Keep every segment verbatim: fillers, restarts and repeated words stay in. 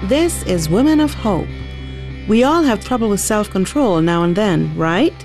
This is Women of Hope. We all have trouble with self-control now and then, right?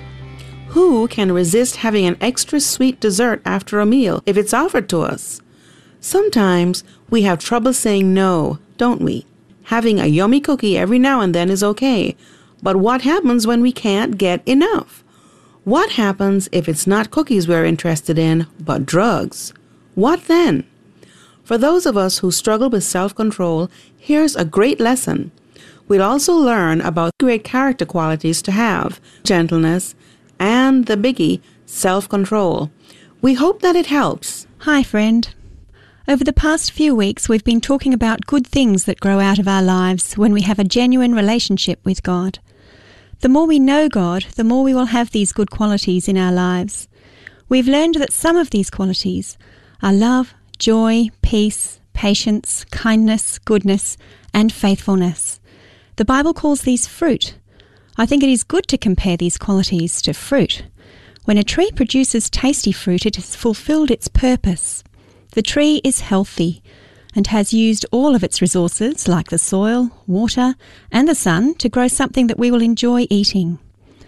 Who can resist having an extra sweet dessert after a meal if it's offered to us? Sometimes we have trouble saying no, don't we? Having a yummy cookie every now and then is okay, but what happens when we can't get enough? What happens if it's not cookies we're interested in, but drugs? What then? For those of us who struggle with self-control, here's a great lesson. We'll also learn about great character qualities to have, gentleness, and the biggie, self-control. We hope that it helps. Hi, friend. Over the past few weeks, we've been talking about good things that grow out of our lives when we have a genuine relationship with God. The more we know God, the more we will have these good qualities in our lives. We've learned that some of these qualities are love, joy, peace, patience, kindness, goodness, and faithfulness. The Bible calls these fruit. I think it is good to compare these qualities to fruit. When a tree produces tasty fruit, it has fulfilled its purpose. The tree is healthy and has used all of its resources, like the soil, water, and the sun, to grow something that we will enjoy eating.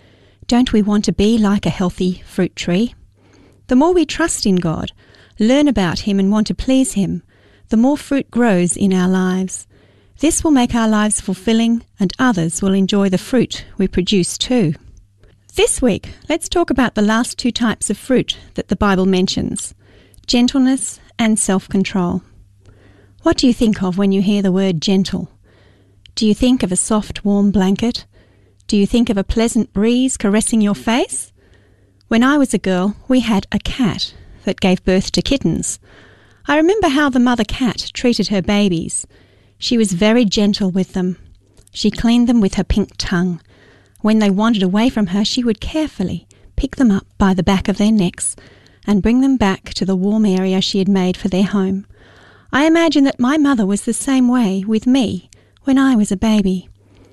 Don't we want to be like a healthy fruit tree? The more we trust in God, learn about Him and want to please Him, the more fruit grows in our lives. This will make our lives fulfilling, and others will enjoy the fruit we produce too. This week, let's talk about the last two types of fruit that the Bible mentions: gentleness and self-control. What do you think of when you hear the word gentle? Do you think of a soft, warm blanket? Do you think of a pleasant breeze caressing your face? When I was a girl, we had a cat that gave birth to kittens. I remember how the mother cat treated her babies. She was very gentle with them. She cleaned them with her pink tongue. When they wandered away from her, she would carefully pick them up by the back of their necks and bring them back to the warm area she had made for their home. I imagine that my mother was the same way with me when I was a baby.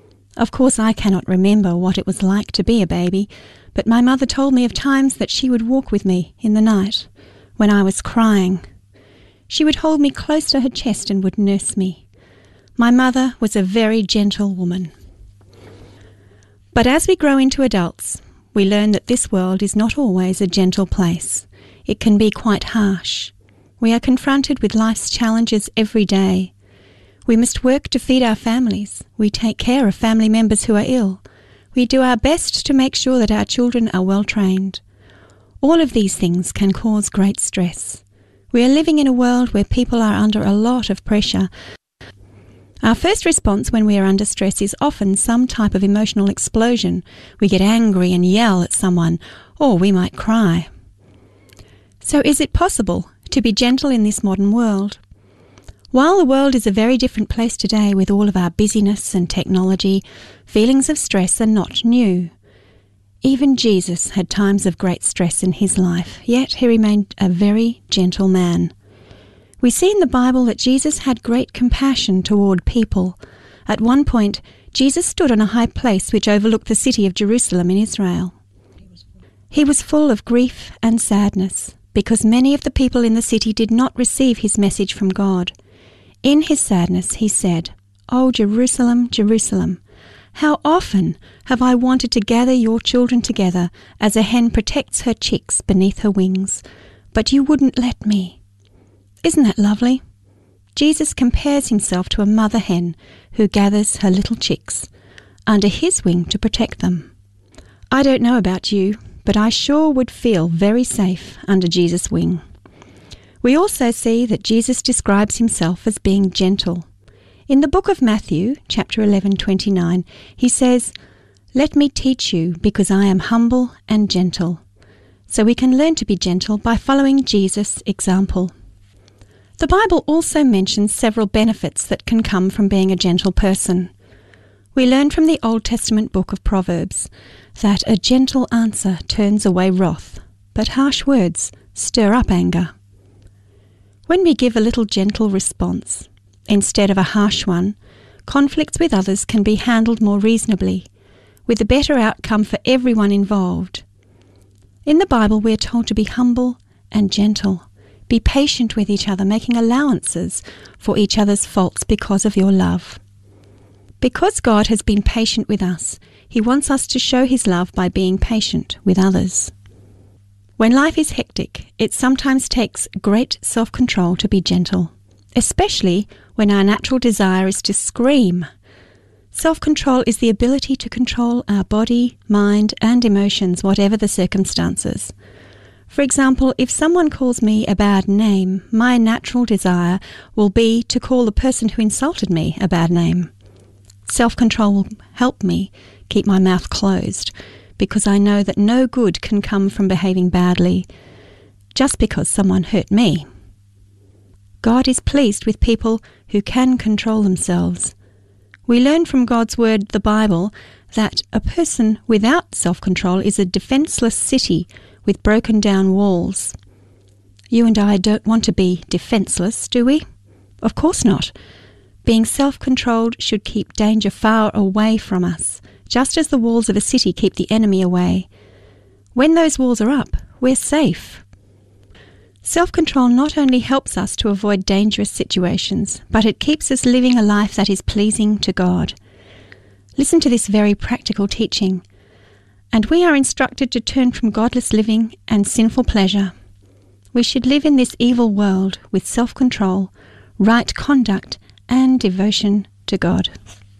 Of course, I cannot remember what it was like to be a baby, but my mother told me of times that she would walk with me in the night when I was crying. She would hold me close to her chest and would nurse me. My mother was a very gentle woman. But as we grow into adults, we learn that this world is not always a gentle place. It can be quite harsh. We are confronted with life's challenges every day. We must work to feed our families. We take care of family members who are ill. We do our best to make sure that our children are well trained. All of these things can cause great stress. We are living in a world where people are under a lot of pressure. Our first response when we are under stress is often some type of emotional explosion. We get angry and yell at someone, or we might cry. So is it possible to be gentle in this modern world? While the world is a very different place today with all of our busyness and technology, feelings of stress are not new. Even Jesus had times of great stress in his life, yet he remained a very gentle man. We see in the Bible that Jesus had great compassion toward people. At one point, Jesus stood on a high place which overlooked the city of Jerusalem in Israel. He was full of grief and sadness because many of the people in the city did not receive his message from God. In his sadness, he said, "O Jerusalem, Jerusalem, how often have I wanted to gather your children together as a hen protects her chicks beneath her wings, but you wouldn't let me." Isn't that lovely? Jesus compares himself to a mother hen who gathers her little chicks under his wing to protect them. I don't know about you, but I sure would feel very safe under Jesus' wing. We also see that Jesus describes himself as being gentle. In the book of Matthew, chapter eleven, twenty-nine, he says, "Let me teach you, because I am humble and gentle." So we can learn to be gentle by following Jesus' example. The Bible also mentions several benefits that can come from being a gentle person. We learn from the Old Testament book of Proverbs that a gentle answer turns away wrath, but harsh words stir up anger. When we give a little gentle response, instead of a harsh one, conflicts with others can be handled more reasonably, with a better outcome for everyone involved. In the Bible, we are told to be humble and gentle. Be patient with each other, making allowances for each other's faults because of your love. Because God has been patient with us, He wants us to show His love by being patient with others. When life is hectic, it sometimes takes great self-control to be gentle, especially when our natural desire is to scream. Self-control is the ability to control our body, mind, and emotions, whatever the circumstances. For example, if someone calls me a bad name, my natural desire will be to call the person who insulted me a bad name. Self-control will help me keep my mouth closed, because I know that no good can come from behaving badly just because someone hurt me. God is pleased with people who can control themselves. We learn from God's word, the Bible, that a person without self-control is a defenseless city with broken down walls. You and I don't want to be defenseless, do we? Of course not. Being self-controlled should keep danger far away from us, just as the walls of a city keep the enemy away. When those walls are up, we're safe. Self-control not only helps us to avoid dangerous situations, but it keeps us living a life that is pleasing to God. Listen to this very practical teaching. And we are instructed to turn from godless living and sinful pleasure. We should live in this evil world with self-control, right conduct, and devotion to God.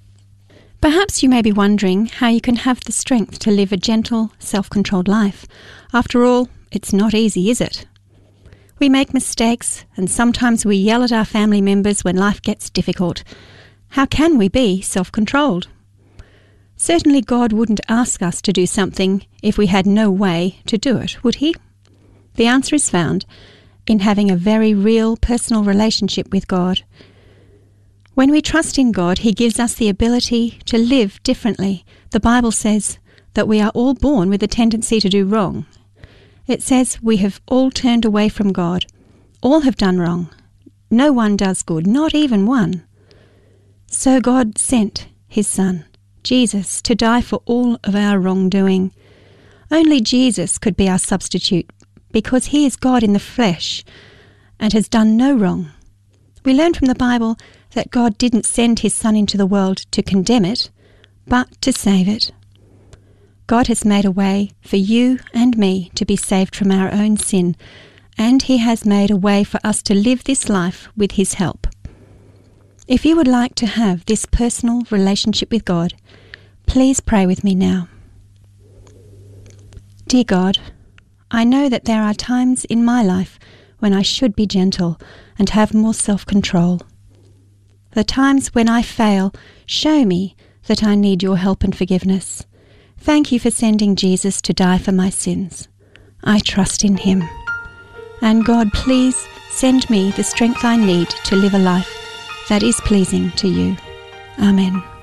Perhaps you may be wondering how you can have the strength to live a gentle, self-controlled life. After all, it's not easy, is it? We make mistakes, and sometimes we yell at our family members when life gets difficult. How can we be self-controlled? Certainly God wouldn't ask us to do something if we had no way to do it, would He? The answer is found in having a very real personal relationship with God. When we trust in God, He gives us the ability to live differently. The Bible says that we are all born with a tendency to do wrong. It says we have all turned away from God. All have done wrong. No one does good, not even one. So God sent His Son, Jesus, to die for all of our wrongdoing. Only Jesus could be our substitute, because He is God in the flesh and has done no wrong. We learn from the Bible that God didn't send His Son into the world to condemn it, but to save it. God has made a way for you and me to be saved from our own sin, and He has made a way for us to live this life with His help. If you would like to have this personal relationship with God, please pray with me now. Dear God, I know that there are times in my life when I should be gentle and have more self-control. The times when I fail show me that I need your help and forgiveness. Thank you for sending Jesus to die for my sins. I trust in Him. And God, please send me the strength I need to live a life that is pleasing to you. Amen.